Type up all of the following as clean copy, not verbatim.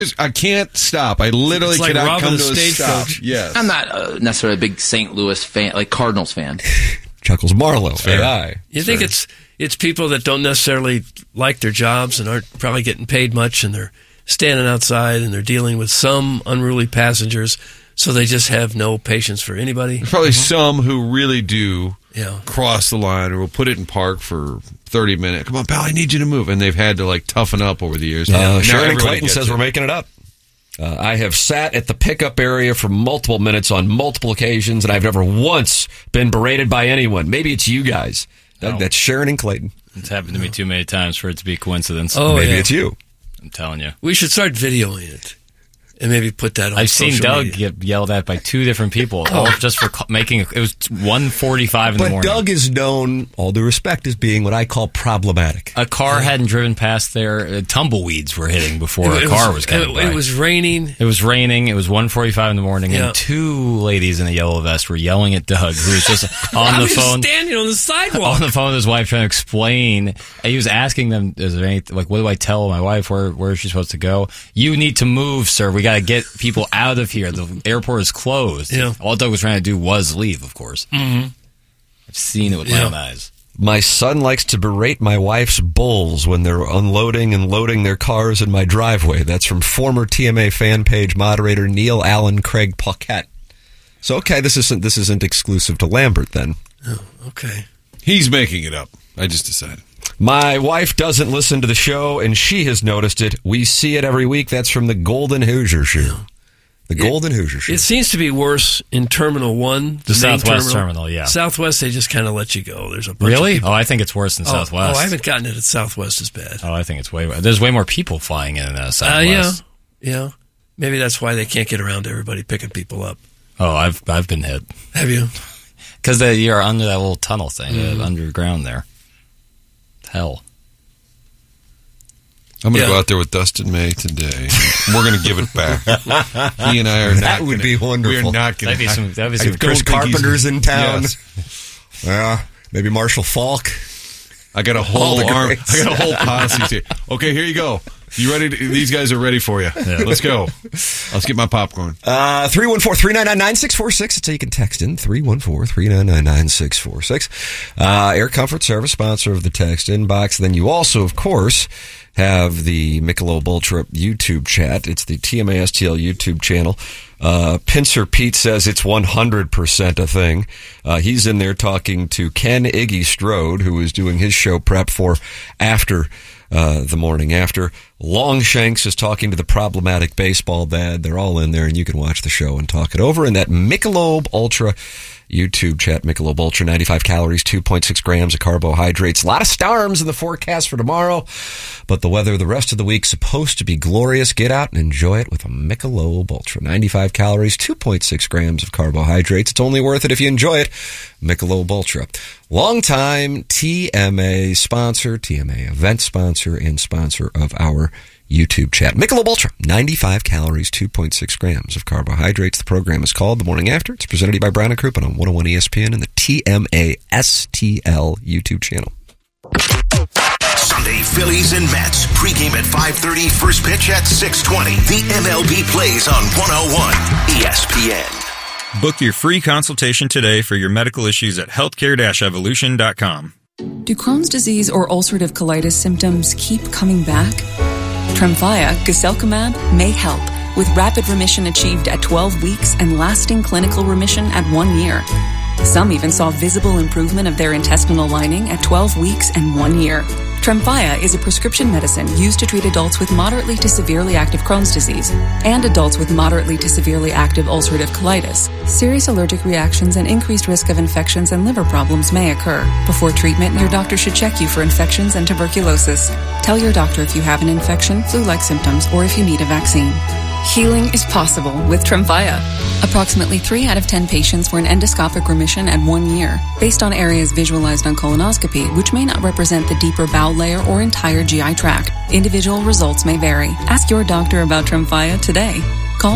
I can't stop. I literally like cannot robbing come a to a stop. stagecoach. Yes. I'm not necessarily a big St. Louis fan, like Cardinals fan. Chuckles Marlowe. AI. You think it's people that don't necessarily like their jobs and aren't probably getting paid much, and they're standing outside and they're dealing with some unruly passengers, so they just have no patience for anybody. There's probably some who really do Yeah. cross the line or will put it in park for 30 minutes. Come on, pal, I need you to move. And they've had to like toughen up over the years. Now Sharon everybody Clayton gets says it. we're making it up. I have sat at the pickup area for multiple minutes on multiple occasions, and I've never once been berated by anyone. Maybe it's you guys. No. That's Sharon and Clayton. It's happened to me too many times for it to be a coincidence. Oh, Maybe yeah. it's you. I'm telling you. We should start videoing it and maybe put that on I've seen social Doug media. get yelled at by two different people, all just for making it was 1:45 in the But morning. Doug is known, all due respect, as being what I call problematic. A car hadn't driven past there. Tumbleweeds were hitting before a car was coming by. It was raining. It was raining. It was 1:45 in the morning, Yeah. and two ladies in a yellow vest were yelling at Doug, who was just on the was phone. standing on the sidewalk. On the phone with his wife trying to explain. And he was asking them, is there any, like, what do I tell my wife? Where is she supposed to go? You need to move, sir. We got to get people out of here. The airport is closed. Yeah. All Doug was trying to do was leave, of course. Mm-hmm. I've seen it with my own eyes. My son likes to berate my wife's bulls when they're unloading and loading their cars in my driveway. That's from former TMA fan page moderator Neil Allen Craig Paquette. So, okay, this isn't exclusive to Lambert then. Oh, okay. He's making it up. I just decided. My wife doesn't listen to the show, and she has noticed it. We see it every week. That's from the Golden Hoosier Shoe. The Golden Hoosier Shoe. It seems to be worse in Terminal 1. The main Southwest terminal, yeah. Southwest, they just kind of let you go. There's a bunch Really? of people. Oh, I think it's worse than Southwest. Oh, I haven't gotten it at Southwest as bad. Oh, I think it's there's way more people flying in Southwest. Yeah. Maybe that's why they can't get around to everybody picking people up. Oh, I've been hit. Have you? Because you're under that little tunnel thing, underground there. Hell. I'm going to go out there with Dustin May today. We're going to give it back. He and I are not. That would be wonderful. We are not going to. That'd be some Chris Carpenter's in town. Yes. Maybe Marshall Falk. I got a whole the arm. greats. I got a whole posse here. Okay, here you go. You ready? These guys are ready for you. Yeah. Let's go. Let's get my popcorn. 314-399-9646. That's how you can text in. 314-399-9646. Air Comfort Service, sponsor of the text inbox. Then you also, of course, have the Michelob Ultra YouTube chat. It's the TMA STL YouTube channel. Pincer Pete says it's 100% a thing. He's in there talking to Ken Iggy Strode, who is doing his show prep for after the morning after. Longshanks is talking to the problematic baseball dad. They're all in there, and you can watch the show and talk it over in that Michelob Ultra YouTube chat. Michelob Ultra, 95 calories, 2.6 grams of carbohydrates. A lot of storms in the forecast for tomorrow, but the weather the rest of the week supposed to be glorious. Get out and enjoy it with a Michelob Ultra. 95 calories, 2.6 grams of carbohydrates. It's only worth it if you enjoy it. Michelob Ultra. Longtime TMA sponsor, TMA event sponsor, and sponsor of our YouTube chat. Michelob Ultra, 95 calories, 2.6 grams of carbohydrates. The program is called The Morning After. It's presented to you by Brown & Crouppen on 101 ESPN and the TMA STL YouTube channel. Sunday, Phillies and Mets. Pregame at 5:30, first pitch at 6:20. The MLB plays on 101 ESPN. Book your free consultation today for your medical issues at healthcare-evolution.com. Do Crohn's disease or ulcerative colitis symptoms keep coming back? Tremfya, guselkumab, may help, with rapid remission achieved at 12 weeks and lasting clinical remission at 1 year. Some even saw visible improvement of their intestinal lining at 12 weeks and 1 year. Tremfya is a prescription medicine used to treat adults with moderately to severely active Crohn's disease and adults with moderately to severely active ulcerative colitis. Serious allergic reactions and increased risk of infections and liver problems may occur. Before treatment, your doctor should check you for infections and tuberculosis. Tell your doctor if you have an infection, flu-like symptoms, or if you need a vaccine. Healing is possible with Tremfya. Approximately 3 out of 10 patients were in endoscopic remission at 1 year, based on areas visualized on colonoscopy, which may not represent the deeper bowel layer or entire GI tract. Individual results may vary. Ask your doctor about Tremfya today. Call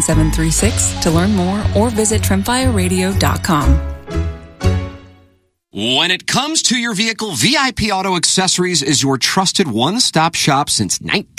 1-800-526-7736 to learn more or visit TremfyaRadio.com. When it comes to your vehicle, VIP Auto Accessories is your trusted one-stop shop since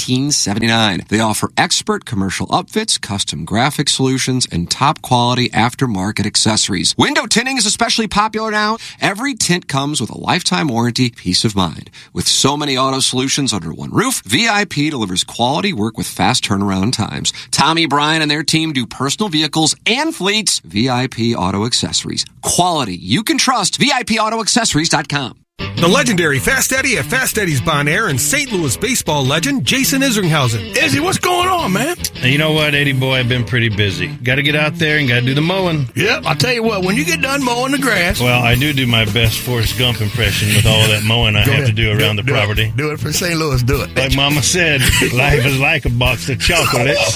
1979. They offer expert commercial upfits, custom graphic solutions, and top-quality aftermarket accessories. Window tinting is especially popular now. Every tint comes with a lifetime warranty, peace of mind. With so many auto solutions under one roof, VIP delivers quality work with fast turnaround times. Tommy, Brian, and their team do personal vehicles and fleets. VIP Auto Accessories. Quality you can trust. VIPAutoAccessories.com. The legendary Fast Eddie at Fast Eddie's Bon Air and St. Louis baseball legend Jason Isringhausen. Izzy, what's going on, man? You know what, Eddie boy, I've been pretty busy. Got to get out there and got to do the mowing. Yep, I'll tell you what, when you get done mowing the grass... Well, I do my best Forrest Gump impression with all that mowing I have to do around the property. Do it for St. Louis, do it. Like Mama said, life is like a box of chocolates.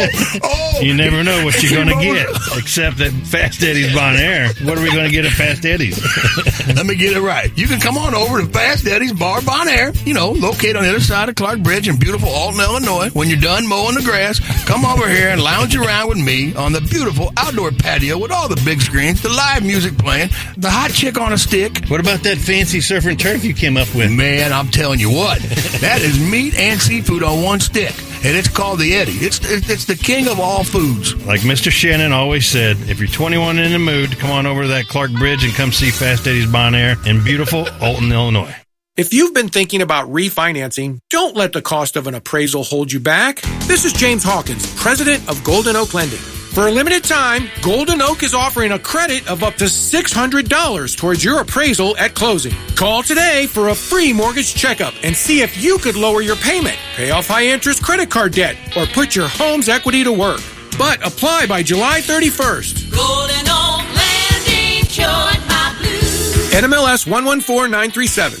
You never know what you're going to get, except at Fast Eddie's Bon Air. What are we going to get at Fast Eddie's? Let me get it right. You can come on over to Fast Eddie's Bar Bon Air, located on the other side of Clark Bridge in beautiful Alton, Illinois. When you're done mowing the grass, come over here and lounge around with me on the beautiful outdoor patio with all the big screens, the live music playing, the hot chick on a stick. What about that fancy surf and turf you came up with? Man, I'm telling you what, that is meat and seafood on one stick. And it's called the Eddie. It's the king of all foods. Like Mr. Shannon always said, if you're 21 and in the mood, come on over to that Clark Bridge and come see Fast Eddie's Bon Air in beautiful Alton, Illinois. If you've been thinking about refinancing, don't let the cost of an appraisal hold you back. This is James Hawkins, president of Golden Oak Lending. For a limited time, Golden Oak is offering a credit of up to $600 towards your appraisal at closing. Call today for a free mortgage checkup and see if you could lower your payment, pay off high-interest credit card debt, or put your home's equity to work. But apply by July 31st. Golden Oak Lending, cured my blues. NMLS 114937.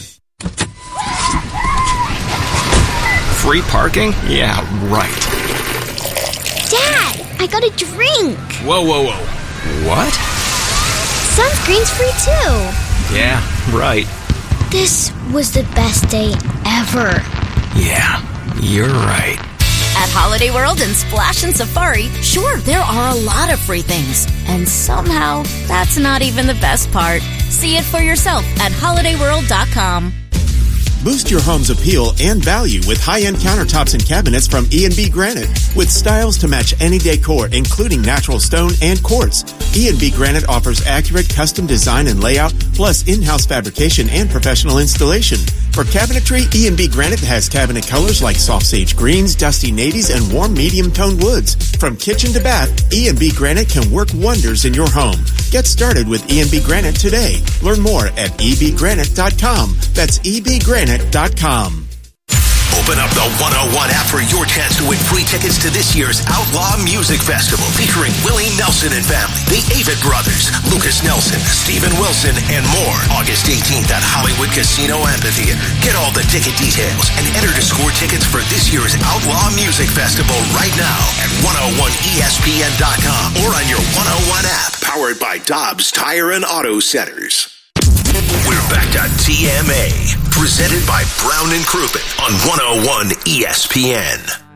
Free parking? Yeah, right. Dad, I got a drink. Whoa. What? Sunscreen's free too. Yeah, right. This was the best day ever. Yeah, you're right. At Holiday World and Splash and Safari, sure, there are a lot of free things. And somehow, that's not even the best part. See it for yourself at holidayworld.com. Boost your home's appeal and value with high-end countertops and cabinets from E&B Granite. With styles to match any decor, including natural stone and quartz. E&B Granite offers accurate custom design and layout, plus in-house fabrication and professional installation. For cabinetry, E&B Granite has cabinet colors like soft sage greens, dusty navies, and warm medium-toned woods. From kitchen to bath, E&B Granite can work wonders in your home. Get started with E&B Granite today. Learn more at ebgranite.com. That's ebgranite.com. Open up the 101 app for your chance to win free tickets to this year's Outlaw Music Festival featuring Willie Nelson and family, the Avett Brothers, Lucas Nelson, Steven Wilson, and more. August 18th at Hollywood Casino Amphitheater. Get all the ticket details and enter to score tickets for this year's Outlaw Music Festival right now at 101ESPN.com or on your 101 app, powered by Dobbs Tire and Auto Centers. We're back to TMA, presented by Brown and Crouppen on 101 ESPN.